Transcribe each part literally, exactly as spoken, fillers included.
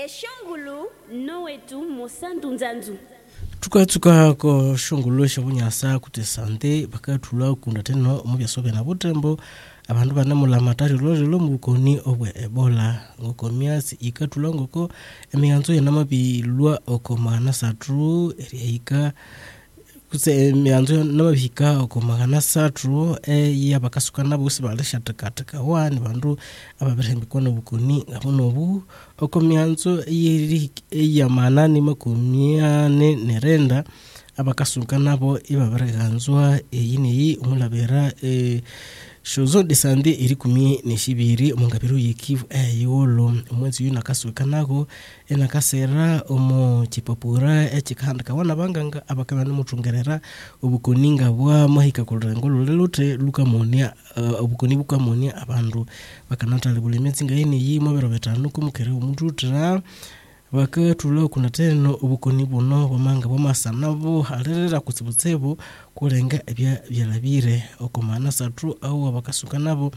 eshongulu nowetu musantu nzanzu tukatuka ko shongulu shabunyasa kutesante bakatula kunda teno mu byasobe na butembo abantu banamula matari lolo mukoni obwe ebola ngoko myasi ikatula ngoko emiyanzo yanamabilwa okomana satru erika kuse emiyanzo namabika okomana satru e yabakasukana busi baleshatakataka wani bandu ababirembikona bukoni abonobu okomyanzo yiri yamana ni makumyane nerenda abakasukana bo ibabareganzwa eyini umulabera e shozo desande iri kumi neshibiri mungabiru yikivu ayolo umwenzi yuna kasukanako enakasera omo chipapura echikanda kawana banganga abakabana mutungerera obukoninga bwa mahika kulengolo lelote luka monia uh, obukoni buka monia abandu bakanata lebulemetsi ngaine yimo bero betanu kumukere umuntu tra bakatula kuna teno obukoni buno bamanga bwamasana bo harerera kutsibutsebo kulenga ebya byalabire okomana satru au abakasuka nabo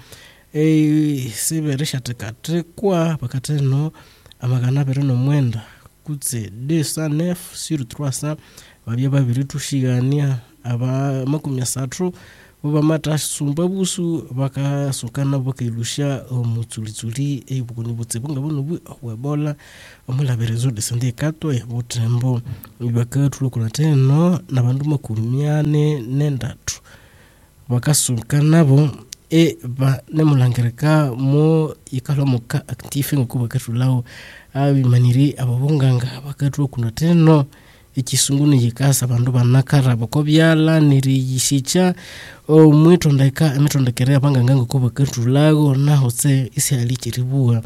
eh siberesha tekate kwa bakateno amagana bereno mwenda kutse deux cent neuf sur trois cents babya babiri tushigania aba makumya satru baba mata sumba busu bakasukana bakilusha omutsulitsuli ebukoni butsebunga bono bwebola omulaberezo desande kato ya butembo bakatulu kuna teno nabandu makumyane nendatu bakasukana bo e ba nemulangereka mo ikalomoka active ngokuba katulao abimaniri ababonganga bakatulu kuna teno ikisunguni jikasa bandu banakara bokobyala niriyishicha o mwito ndaika emetondekerea banganga ngokuba katulago naho se isi alichiribua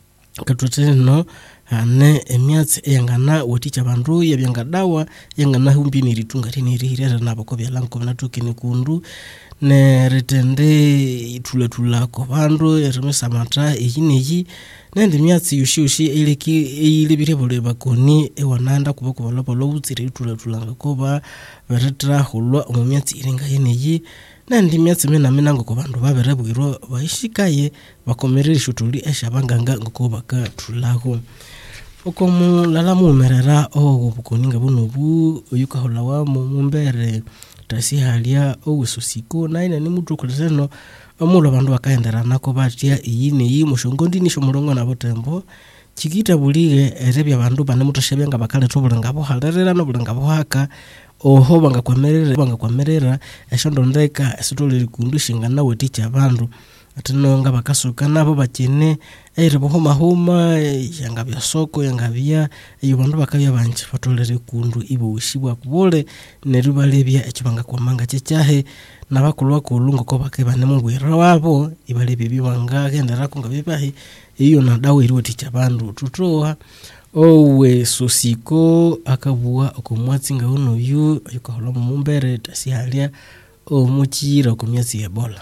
katuteno ane emyatsi eyangana weticha bandu yabyangadawa yangana humbi niritunga tinirira nabo kobyala nkomunatuke nikundu ne retende itulatula ko bandu eremesa mata eyinegi nende myatsi yushi iliki ilibire bole bakoni ewananda kuba kuba lo butsire itulatulanga koba beretra hulwa omyatsi iringa yeneyi nandi myatsi mena mena ngoko bandu baberebwiro bayishikaye bakomerera shutuli eshabanganga ngoko bakatulaho okomu lalamu merera o bukoninga bunobu oyukaholawa mu mumbere tasi halia o susiko naina ni mutu kuleseno omulo bandu bakaendera nako batia iyine yi mushongondi nisho murongo na botembo chikita bulige erebya bandu bane mutashebenga bakale tubulanga bo halerera no bulanga bo haka oho banga kwamerera banga kwamerera eshondo ndeka esitole likundushinga nawe ticha bandu atinonga bakasuka nabo bakene ere bohoma homa yanga bya soko yanga bya iyo bandu bakabya banje batolere kundu ibo ushibwa kubole nerubalebya ekibanga kwamanga cyechahe nabakulwa kulungo ko bakebane mu bwira wabo ibalebye bibanga gendera kunga bibahi iyo nadawe iriwe ticha bandu tutoha owe susiko akabuwa okomwatsinga uno yu yukahola mu mumbere tasihalia omukira okomyatsi ebola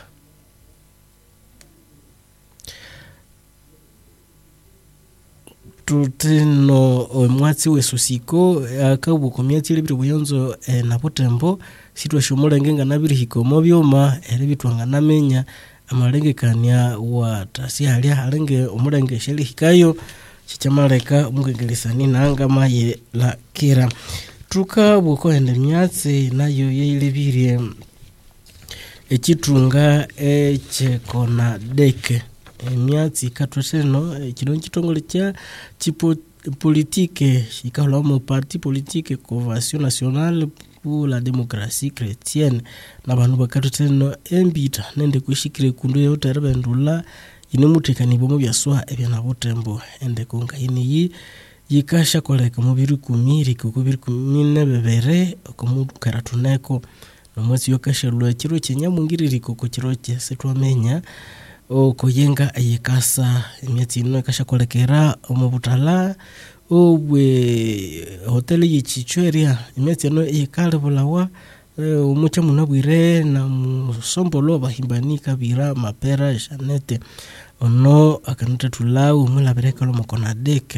tutino omwatsi wesusiko akabu komyatsi libiri buyonzo e, na butembo sitwa shumulenge nganabiri hikomo byoma ere bitwanga namenya amalengekania wa tasihalia halenge omulenge sheli hikayo chichamaleka mungegelisani nanga maye la kira tuka buko ende myatsi nayo yeilibirie echitunga echekona deke emyatsi katweseno kino kitongole cha chipo politique ikalo mo parti politique Convention nationale pour la démocratie chrétienne na bantu bakatweseno embita nende kushikire kundu yote rebendula ine mutekani bomo byaswa ebya na botembo ende konga ini yikasha koleka mubiri kumiri kukubiri kumine bebere okomukaratuneko nomwezi yokasha lwa kiro chenyamungiriri koko kiro chesetwamenya okoyenga ayekasa emyatsi ino kasha kolekera omubutala obwe hoteli yichichweria emyatsi ino yekale bulawa umucha munabwire na musombolo bahimbani kabira mapera janete ono akanata tulau mulabireka lo mokona deke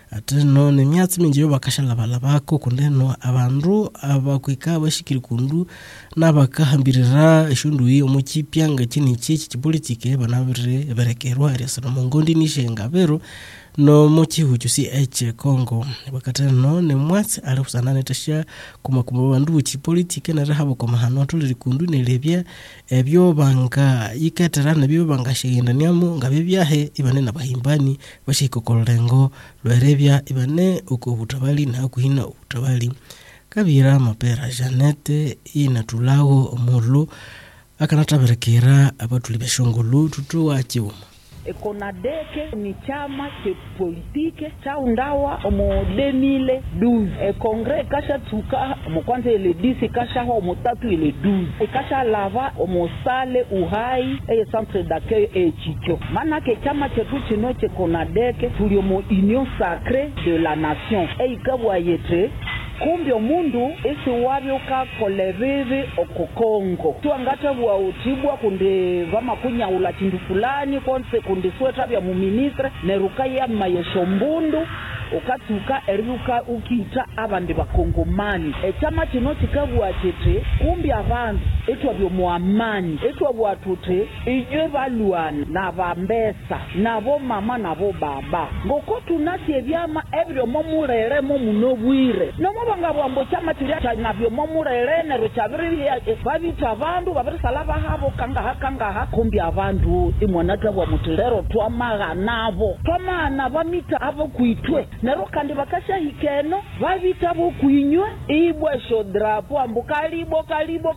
ateno ne myatsi minji yo bakashalabala bako kundeno abandu abakwika bashikiri kundu nabakahambirira eshundu yi omukipyanga kini chichi chipolitike banabire berekerwa resano mongondi nishenga bero no muchihuju si eche Kongo bakateno ne mwatsi ali kusanana tasha kuma kuma bandu chipolitike na rahabo kuma hano tuli kundu nelebya ebyo banga yikaterana byo banga shindaniamo ngabe byahe ibane nabahimbani bashikokolengo lwerebya ibane uko butabali na kuhina utabali kabira mapera Janete inatulawo omulu akanataberekera abatuli beshongulu tutu wachiuma Ekonadeke ni chama che politike cha undawa omo deux mille douze. E kongre kasha tuka omo kwanza ile dix kasha ho omo tatu ile douze. E kasha lava omo sale uhai e centre d'accueil e chicho. Mana ke chama chetu chino che Konadeke tuli omo union sacrée de la nation. E ikabwa yetre kumbi omundu isi wabyoka koleveve okokongo tuangata bwa utibwa kunde vama kunyaula chindu fulani konse kunde sweta bya mu ministre neruka ya mayeshombundu ukatuka eriuka ukita abandi bakongomani echama kino kikabwa chete kumbi abantu etwa byo muamani etwa bwatute ije baluana na bambesa nabo mama nabo baba ngoko tunati ebyama ebyo momurere mo munobwire no mobanga bwambo chama kiriya nabyo momurere nero chabiri babita abantu babiri salaba habo kanga hakanga ha kumbi abantu imwanata bwa mutilero twamaga nabo twamana bamita abo kuitwe nero kandi bakasha hikeno babita bo kuinywe ibwe shodrapo ambukalibo kalibo